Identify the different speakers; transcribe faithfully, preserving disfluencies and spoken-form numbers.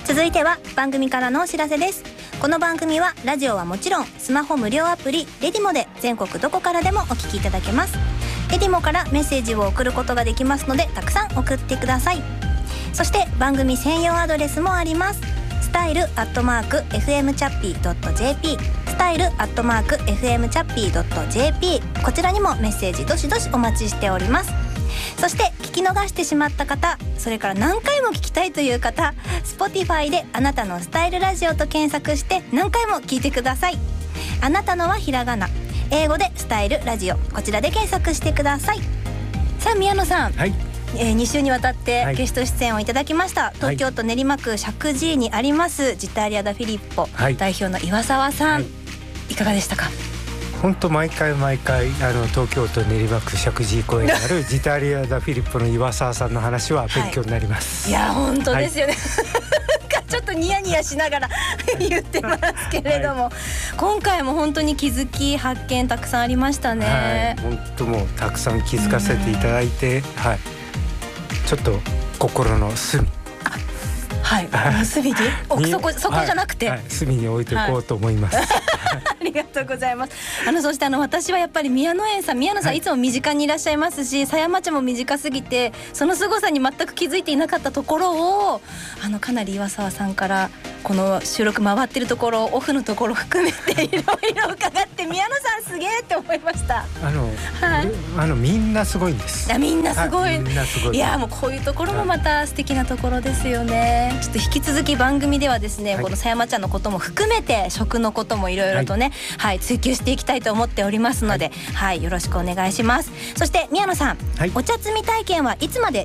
Speaker 1: 続いては番組からのお知らせです。この番組はラジオはもちろんスマホ無料アプリレディモで全国どこからでもお聞きいただけます。レディモからメッセージを送ることができますので、たくさん送ってください。そして番組専用アドレスもあります。スタイルアットマーク エフエムチャッピードットジェーピー スタイルアットマーク エフエムチャッピードットジェーピー こちらにもメッセージどしどしお待ちしております。そして聞き逃してしまった方、それから何回も聞きたいという方、 Spotify であなたのスタイルラジオと検索して何回も聞いてください。あなたのはひらがな、英語でスタイルラジオ、こちらで検索してください。さあ宮野さん、
Speaker 2: はい、
Speaker 1: えー、に週にわたってゲスト出演をいただきました、はい、東京都練馬区石神井にありますジタリアダフィリッポ、はい、代表の岩沢さん、はい、いかがでしたか？
Speaker 2: 本当毎回毎回あの東京都練馬区石神井公園にあるジタリアダフィリッポの岩沢さんの話は勉強になります、
Speaker 1: はい、いや本当ですよね、はい、ちょっとニヤニヤしながら言ってますけれども、はい、今回も本当に気づき発見たくさんありましたね、
Speaker 2: はい、本当もうたくさん気づかせていただいて、はい、ちょっと心の隅、
Speaker 1: はい、隅に奥底、そこじゃなくて、
Speaker 2: はいはい、隅に置いておこうと思います、はい
Speaker 1: ありがとうございます。あのそしてあの私はやっぱり宮野園さん、宮野さん、はい、いつも身近にいらっしゃいますし、狭山茶も短すぎてその凄さに全く気づいていなかったところをあのかなり岩沢さんからこの収録回ってるところ、オフのところ含めていろいろ伺って宮野さんすげーって思いました。
Speaker 2: あの、はい、あのみんなすごいんです。
Speaker 1: いやみんなすごい、
Speaker 2: はい、みんなすごい。
Speaker 1: いやもうこういうところもまた素敵なところですよね。ちょっと引き続き番組ではですね、はい、この狭山茶のことも含めて食のこともいろいろとね、はい、はい、追求していきたいと思っておりますので、はい、はい、よろしくお願いします。そして宮野さん、はい、お茶摘み体験はいつまで